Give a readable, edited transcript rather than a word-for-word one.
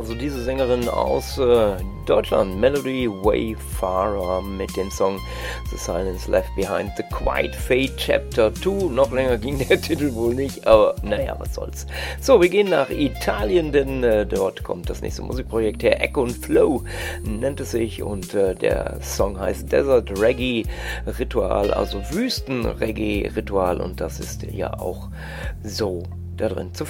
also diese Sängerin aus Deutschland, Melody Wayfarer mit dem Song The Silence Left Behind, The Quiet Fate Chapter 2. Noch länger ging der Titel wohl nicht, aber naja, was soll's. So, wir gehen nach Italien, denn dort kommt das nächste Musikprojekt her. Echo and Flow nennt es sich und der Song heißt Desert Reggae Ritual, also Wüsten Reggae Ritual, und das ist ja auch so da drin zu